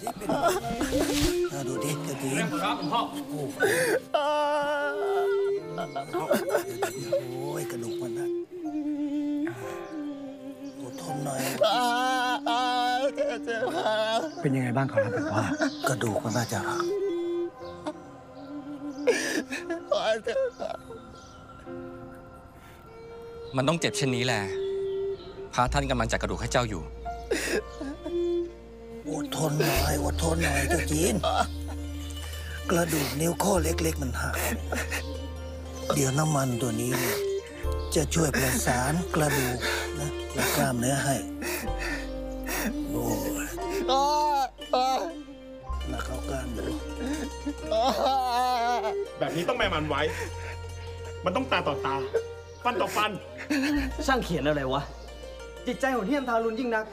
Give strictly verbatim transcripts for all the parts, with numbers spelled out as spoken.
ดิเป็นดูดิเจ้าจีนครับพ่อโอ้ยกระดูกมันนะอดทนหน่อยเป็นยังไงบ้างขอรับหลวงพ่อกระดูกมันน่าจะหักมันต้องเจ็บเช่นนี้แหละพระท่านกำลังจัดกระดูกให้เจ้าอยู่อดทนหน่อยอดทนหน่อยเจ้าจีนกระดูกนิ้วข้อเล็กๆมันหักเดี๋ยวน้ำมันตัวนี้จะช่วยประสานกระดูกนะและกล้ามเนื้อให้โอ้ยน่าเข้ากันดูแบบนี้ต้องแม่มันไว้มันต้องตาต่อตาฟันต่อฟันช่างเขียนอะไรวะจิตใจของเทียมทารุณยิ่งนัก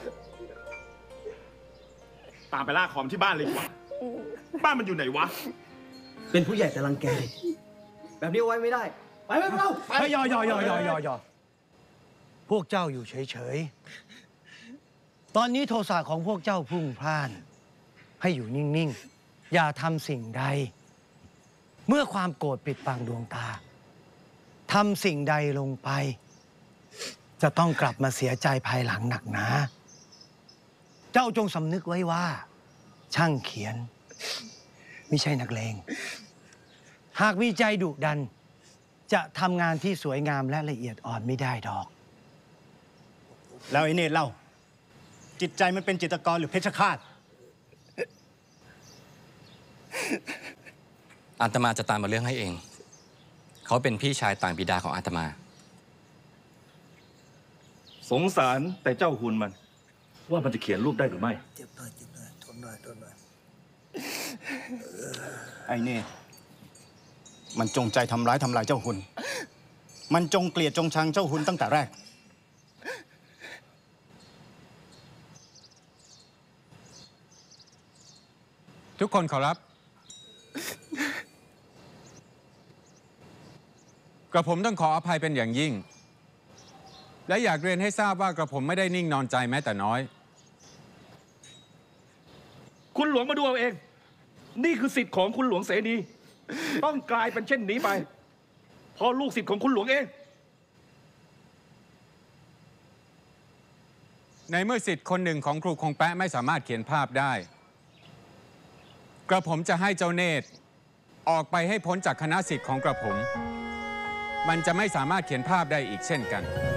ตามไปล่าคอมที่บ้านเลยดีกว่าบ้านมันอยู่ไหนวะเป็นผู้ใหญ่แต่รังแกแบบนี้ไว้ไม่ได้ไปไปเราไปยอยอยอยอยอพวกเจ้าอยู่เฉยๆตอนนี้โทสะของพวกเจ้าพุ่งพล่านให้อยู่นิ่งๆอย่าทำสิ่งใดเมื่อความโกรธปิดบังดวงตาทำสิ่งใดลงไปจะต้องกลับมาเสียใจภายหลังหนักหนาเจ้าจงสำนึกไว้ว่าช่างเขียนไม่ใช่นักเลงหากมีใจดุดันจะทำงานที่สวยงามและละเอียดอ่อนไม่ได้ดอกแล้วไอ้เนตรเล่าจิตใจมันเป็นจิตรกรหรือเพชฌฆาตอาตมาจะตามมาเรื่องให้เองเขาเป็นพี่ชายต่างบิดาของอาตมาสงสารแต่เจ้าหุ่นมันว่ามันจะเขียนรูปได้หรือไม่เจ็บหน่อยเจ็บหน่อยทนหน่อยทนหน่อยไอ้เนตรมันจงใจทำร้ายทำลายเจ้าหุ่นมันจงเกลียดจงชังเจ้าหุ่นตั้งแต่แรกทุกคนขอรับกระผมต้องขออภัยเป็นอย่างยิ่งและอยากเรียนให้ทราบว่ากระผมไม่ได้นิ่งนอนใจแม้แต่น้อยคุณหลวงมาดูเอาเองนี่คือสิทธิ์ของคุณหลวงเสนีต้องกลายเป็นเช่นนี้ไปเพราะลูกศิษย์ของคุณหลวงเองในเมื่อศิษย์คนหนึ่งของครูคงแปะไม่สามารถเขียนภาพได้กระผมจะให้เจ้าเนตรออกไปให้พ้นจากคณะศิษย์ของกระผมมันจะไม่สามารถเขียนภาพได้อีกเช่นกัน